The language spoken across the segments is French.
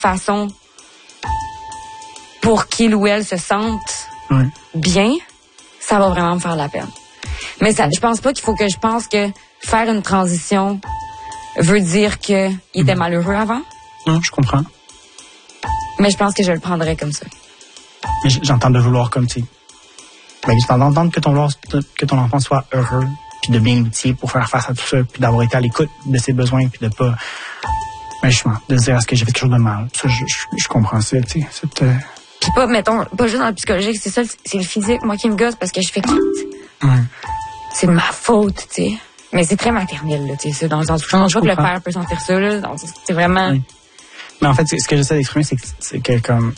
façon pour qu'il ou elle se sente bien, ça va vraiment me faire la peine. Mais ça, je pense pas qu'il faut que je pense que faire une transition veut dire qu'il était malheureux avant. Non, je comprends. Mais je pense que je le prendrais comme ça. Mais j'entends de vouloir comme, tu sais. Ben, j'entends d'entendre que ton enfant soit heureux, puis de bien l'outiller pour faire face à tout ça, puis d'avoir été à l'écoute de ses besoins, puis de pas... Mais justement, de se dire, est-ce que j'ai fait quelque chose de mal? Ça, je comprends ça, tu sais. Puis pas, mettons, pas juste dans le psychologique, c'est ça, c'est le physique, moi qui me gosse, parce que je fais c'est de ma faute, tu sais. Mais c'est très maternel, là, tu sais, dans le sens où je pense pas que le père peut sentir ça, là. Donc, c'est vraiment... Oui. Mais en fait, ce que j'essaie d'exprimer, c'est que comme...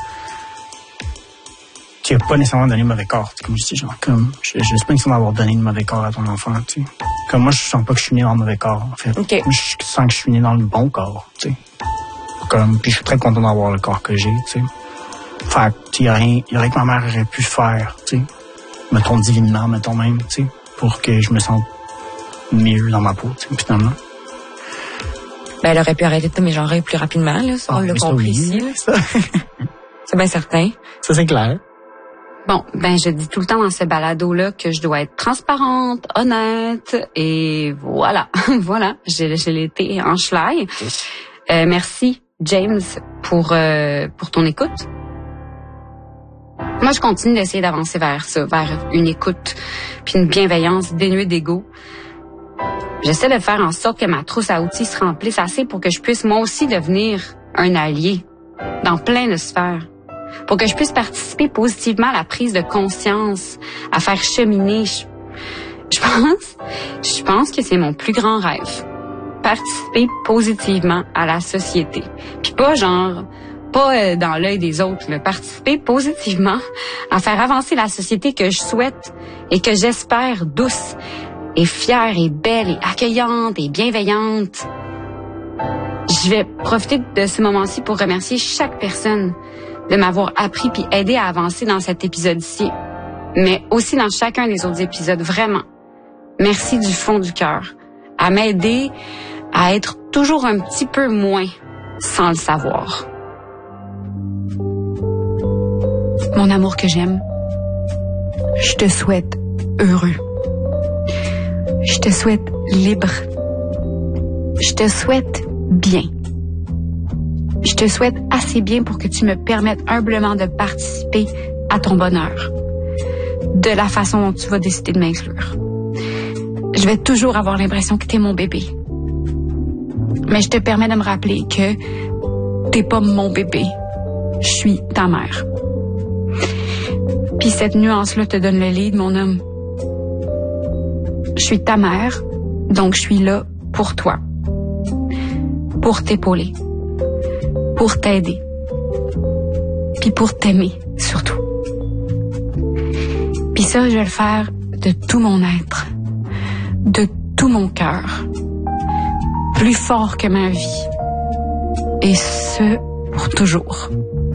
Tu n'as pas nécessairement donné le mauvais corps. Comme je dis, genre, comme... Je suis pas nécessairement d'avoir donné le mauvais corps à ton enfant, tu sais. Comme moi, je sens pas que je suis né dans le mauvais corps, en fait. Okay. Moi, je sens que je suis né dans le bon corps, tu sais. Comme... Puis je suis très content d'avoir le corps que j'ai, tu sais. Fait que, il y a rien que ma mère aurait pu faire, tu sais. Mettons divinement, mettons même, tu sais. Pour que je me sente mieux dans ma peau, tu sais, finalement. Ben, elle aurait pu arrêter de te mégenrer plus rapidement, là. Ça, on l'a compris ici, là. C'est bien certain. Ça, c'est clair. Bon, ben, je dis tout le temps dans ce balado-là que je dois être transparente, honnête, et voilà. Voilà. Je l'ai été en schlag. Merci, James, pour ton écoute. Moi, je continue d'essayer d'avancer vers ça, vers une écoute, puis une bienveillance dénuée d'ego. J'essaie de faire en sorte que ma trousse à outils se remplisse assez pour que je puisse moi aussi devenir un allié dans plein de sphères. Pour que je puisse participer positivement à la prise de conscience, à faire cheminer. Je pense que c'est mon plus grand rêve. Participer positivement à la société. Puis pas dans l'œil des autres, là. Participer positivement à faire avancer la société que je souhaite et que j'espère douce et fière et belle et accueillante et bienveillante. Je vais profiter de ce moment-ci pour remercier chaque personne de m'avoir appris puis aidé à avancer dans cet épisode-ci, mais aussi dans chacun des autres épisodes, vraiment. Merci du fond du cœur, à m'aider à être toujours un petit peu moins sans le savoir. Mon amour que j'aime, je te souhaite heureux. Je te souhaite libre. Je te souhaite bien. Je te souhaite assez bien pour que tu me permettes humblement de participer à ton bonheur, de la façon dont tu vas décider de m'inclure. Je vais toujours avoir l'impression que t'es mon bébé. Mais je te permets de me rappeler que t'es pas mon bébé. Je suis ta mère. Puis cette nuance-là te donne le lead, mon homme. Je suis ta mère, donc je suis là pour toi. Pour t'épauler. Pour t'aider. Puis pour t'aimer, surtout. Puis ça, je vais le faire de tout mon être. De tout mon cœur. Plus fort que ma vie. Et ce, pour toujours.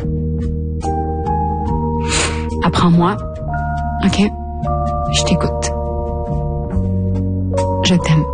Apprends-moi. OK? Je t'écoute. Je t'aime.